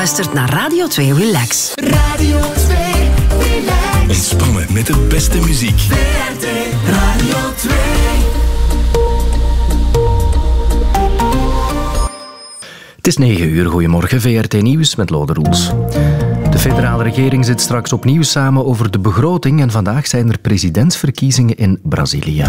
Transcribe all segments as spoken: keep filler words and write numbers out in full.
luistert naar Radio twee Relax. Radio twee Relax. Ontspannen met de beste muziek. V R T Radio twee. Het is negen uur. Goedemorgen, V R T Nieuws met Lode Roels. De federale regering zit straks opnieuw samen over de begroting en vandaag zijn er presidentsverkiezingen in Brazilië.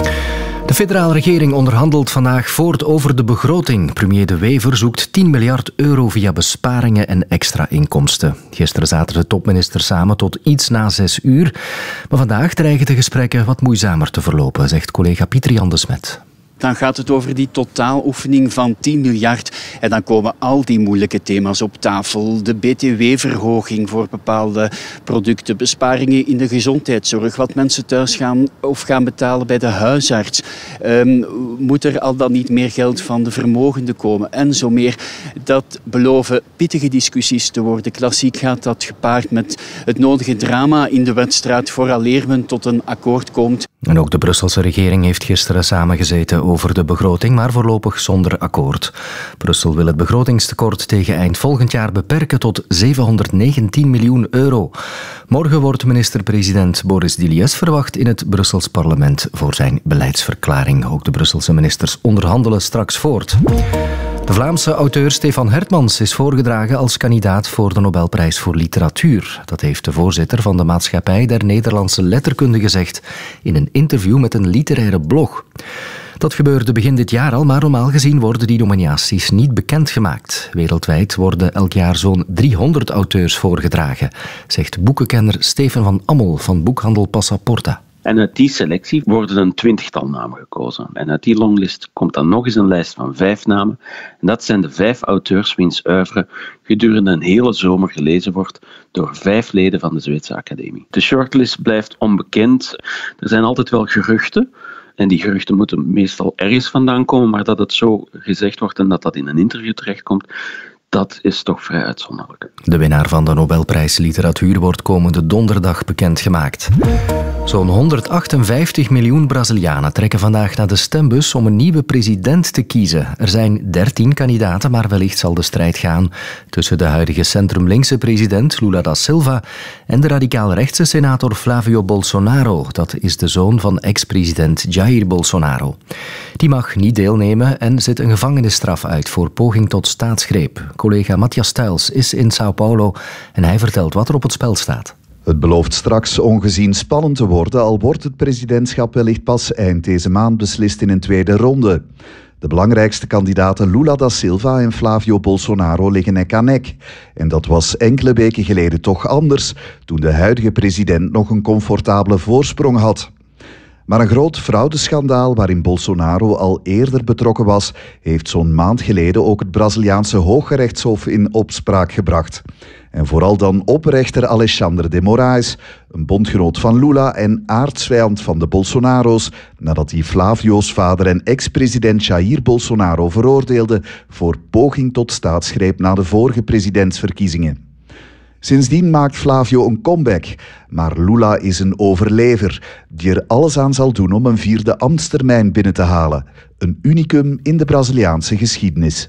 De federale regering onderhandelt vandaag voort over de begroting. Premier De Wever zoekt tien miljard euro via besparingen en extra inkomsten. Gisteren zaten de topministers samen tot iets na zes uur. Maar vandaag dreigen de gesprekken wat moeizamer te verlopen, zegt collega Pieter Jan de Smet. Dan gaat het over die totaaloefening van tien miljard. En dan komen al die moeilijke thema's op tafel. De B T W-verhoging voor bepaalde producten. Besparingen in de gezondheidszorg. Wat mensen thuis gaan of gaan betalen bij de huisarts. Um, moet er al dan niet meer geld van de vermogenden komen? En zo meer. Dat beloven pittige discussies te worden. Klassiek gaat dat gepaard met het nodige drama in de wedstrijd vooraleer men tot een akkoord komt. En ook de Brusselse regering heeft gisteren samengezeten over de begroting, maar voorlopig zonder akkoord. Brussel wil het begrotingstekort tegen eind volgend jaar beperken tot zevenhonderdnegentien miljoen euro. Morgen wordt minister-president Boris Dilies verwacht in het Brussels parlement voor zijn beleidsverklaring. Ook de Brusselse ministers onderhandelen straks voort. De Vlaamse auteur Stefan Hertmans is voorgedragen als kandidaat voor de Nobelprijs voor Literatuur. Dat heeft de voorzitter van de Maatschappij der Nederlandse Letterkunde gezegd in een interview met een literaire blog. Dat gebeurde begin dit jaar al, maar normaal gezien worden die nominaties niet bekendgemaakt. Wereldwijd worden elk jaar zo'n driehonderd auteurs voorgedragen, zegt boekenkenner Steven van Ammel van boekhandel Passaporta. En uit die selectie worden een twintigtal namen gekozen. En uit die longlist komt dan nog eens een lijst van vijf namen. En dat zijn de vijf auteurs wiens oeuvre gedurende een hele zomer gelezen wordt door vijf leden van de Zweedse Academie. De shortlist blijft onbekend. Er zijn altijd wel geruchten. En die geruchten moeten meestal ergens vandaan komen, maar dat het zo gezegd wordt en dat dat in een interview terechtkomt, dat is toch vrij uitzonderlijk. De winnaar van de Nobelprijs Literatuur wordt komende donderdag bekendgemaakt. Zo'n honderdachtenvijftig miljoen Brazilianen trekken vandaag naar de stembus om een nieuwe president te kiezen. Er zijn dertien kandidaten, maar wellicht zal de strijd gaan tussen de huidige centrum-linkse president Lula da Silva en de radicaal-rechtse senator Flavio Bolsonaro. Dat is de zoon van ex-president Jair Bolsonaro. Die mag niet deelnemen en zit een gevangenisstraf uit voor poging tot staatsgreep. Collega Matthias Stuyls is in Sao Paulo en hij vertelt wat er op het spel staat. Het belooft straks ongezien spannend te worden, al wordt het presidentschap wellicht pas eind deze maand beslist in een tweede ronde. De belangrijkste kandidaten Lula da Silva en Flavio Bolsonaro liggen nek aan nek. En dat was enkele weken geleden toch anders, toen de huidige president nog een comfortabele voorsprong had. Maar een groot fraudeschandaal waarin Bolsonaro al eerder betrokken was, heeft zo'n maand geleden ook het Braziliaanse Hooggerechtshof in opspraak gebracht. En vooral dan oprechter Alexandre de Moraes, een bondgenoot van Lula en aardsvijand van de Bolsonaro's, nadat hij Flavio's vader en ex-president Jair Bolsonaro veroordeelde voor poging tot staatsgreep na de vorige presidentsverkiezingen. Sindsdien maakt Flavio een comeback, maar Lula is een overlever die er alles aan zal doen om een vierde ambtstermijn binnen te halen. Een unicum in de Braziliaanse geschiedenis.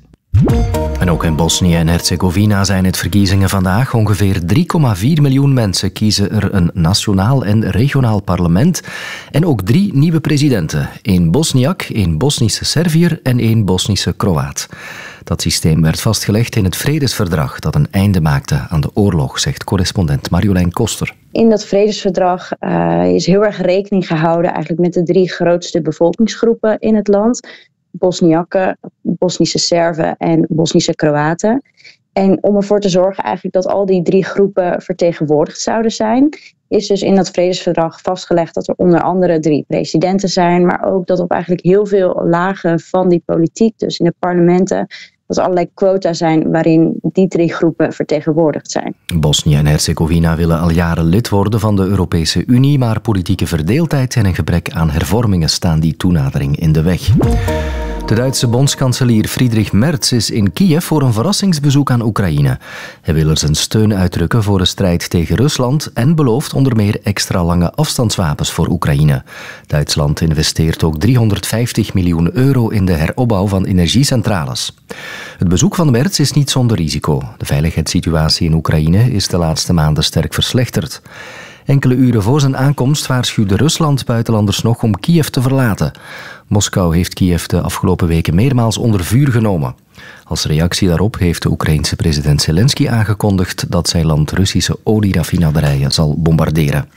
En ook in Bosnië en Herzegovina zijn het verkiezingen vandaag. Ongeveer drie komma vier miljoen mensen kiezen er een nationaal en regionaal parlement. En ook drie nieuwe presidenten. Eén Bosniak, één Bosnische Serviër en één Bosnische Kroaat. Dat systeem werd vastgelegd in het vredesverdrag dat een einde maakte aan de oorlog, zegt correspondent Marjolein Koster. In dat vredesverdrag uh, is heel erg rekening gehouden eigenlijk met de drie grootste bevolkingsgroepen in het land. Bosniakken, Bosnische Serven en Bosnische Kroaten. En om ervoor te zorgen eigenlijk dat al die drie groepen vertegenwoordigd zouden zijn, is dus in dat vredesverdrag vastgelegd dat er onder andere drie presidenten zijn, maar ook dat op eigenlijk heel veel lagen van die politiek, dus in de parlementen, dat er allerlei quota zijn waarin die drie groepen vertegenwoordigd zijn. Bosnië en Herzegovina willen al jaren lid worden van de Europese Unie, maar politieke verdeeldheid en een gebrek aan hervormingen staan die toenadering in de weg. De Duitse bondskanselier Friedrich Merz is in Kiev voor een verrassingsbezoek aan Oekraïne. Hij wil er zijn steun uitdrukken voor de strijd tegen Rusland en belooft onder meer extra lange afstandswapens voor Oekraïne. Duitsland investeert ook driehonderdvijftig miljoen euro in de heropbouw van energiecentrales. Het bezoek van Merz is niet zonder risico. De veiligheidssituatie in Oekraïne is de laatste maanden sterk verslechterd. Enkele uren voor zijn aankomst waarschuwde Rusland buitenlanders nog om Kiev te verlaten. Moskou heeft Kiev de afgelopen weken meermaals onder vuur genomen. Als reactie daarop heeft de Oekraïense president Zelensky aangekondigd dat zijn land Russische olieraffinaderijen zal bombarderen.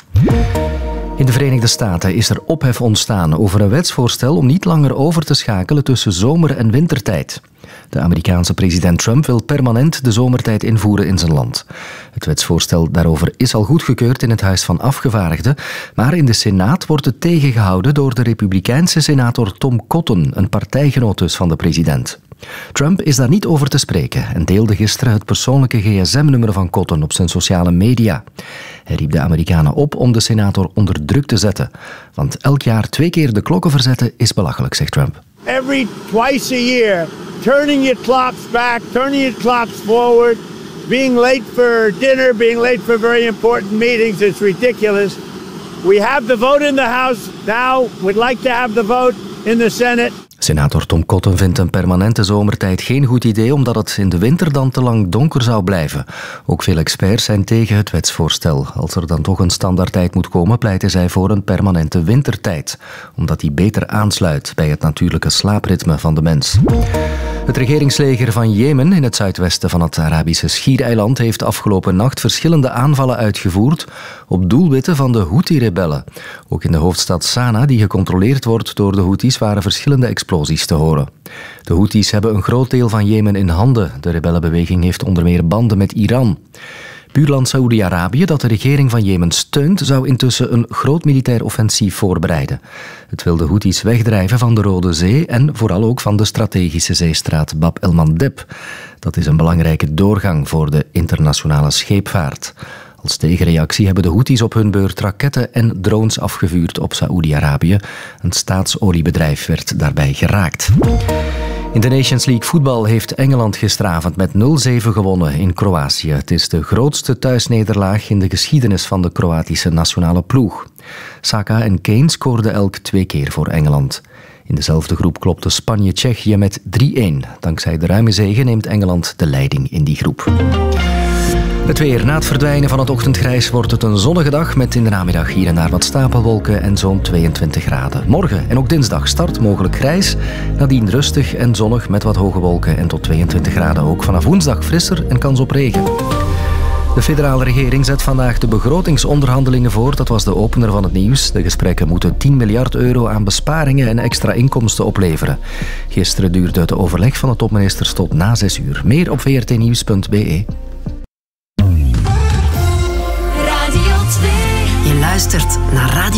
In de Verenigde Staten is er ophef ontstaan over een wetsvoorstel om niet langer over te schakelen tussen zomer- en wintertijd. De Amerikaanse president Trump wil permanent de zomertijd invoeren in zijn land. Het wetsvoorstel daarover is al goedgekeurd in het Huis van Afgevaardigden, maar in de Senaat wordt het tegengehouden door de Republikeinse senator Tom Cotton, een partijgenoot dus van de president. Trump is daar niet over te spreken en deelde gisteren het persoonlijke gsm nummer van Cotton op zijn sociale media. Hij riep de Amerikanen op om de senator onder druk te zetten. Want elk jaar twee keer de klokken verzetten is belachelijk, zegt Trump. Every twice a year, turning your clocks back, turning your clocks forward, being late for dinner, being late for very important meetings, it's ridiculous. We have the vote in the House now. We'd like to have the vote in the Senate. Senator Tom Cotton vindt een permanente zomertijd geen goed idee omdat het in de winter dan te lang donker zou blijven. Ook veel experts zijn tegen het wetsvoorstel. Als er dan toch een standaardtijd moet komen, pleiten zij voor een permanente wintertijd, omdat die beter aansluit bij het natuurlijke slaapritme van de mens. Het regeringsleger van Jemen in het zuidwesten van het Arabische Schiereiland heeft afgelopen nacht verschillende aanvallen uitgevoerd op doelwitten van de Houthi-rebellen. Ook in de hoofdstad Sanaa, die gecontroleerd wordt door de Houthis, waren verschillende explosies te horen. De Houthis hebben een groot deel van Jemen in handen. De rebellenbeweging heeft onder meer banden met Iran. Buurland Saoedi-Arabië, dat de regering van Jemen steunt, zou intussen een groot militair offensief voorbereiden. Het wil de Houthis wegdrijven van de Rode Zee en vooral ook van de strategische zeestraat Bab el-Mandeb. Dat is een belangrijke doorgang voor de internationale scheepvaart. Als tegenreactie hebben de Houthis op hun beurt raketten en drones afgevuurd op Saoedi-Arabië. Een staatsoliebedrijf werd daarbij geraakt. In de Nations League voetbal heeft Engeland gisteravond met nul zeven gewonnen in Kroatië. Het is de grootste thuisnederlaag in de geschiedenis van de Kroatische nationale ploeg. Saka en Kane scoorden elk twee keer voor Engeland. In dezelfde groep klopte Spanje-Tsjechië met drie-een. Dankzij de ruime zege neemt Engeland de leiding in die groep. Het weer. Na het verdwijnen van het ochtendgrijs wordt het een zonnige dag met in de namiddag hier en daar wat stapelwolken en zo'n tweeëntwintig graden. Morgen en ook dinsdag start mogelijk grijs, nadien rustig en zonnig met wat hoge wolken en tot tweeëntwintig graden ook. Vanaf woensdag frisser en kans op regen. De federale regering zet vandaag de begrotingsonderhandelingen voor. Dat was de opener van het nieuws. De gesprekken moeten tien miljard euro aan besparingen en extra inkomsten opleveren. Gisteren duurde het overleg van de topministers tot na zes uur. Meer op v r t nieuws punt b e. Je luistert naar Radio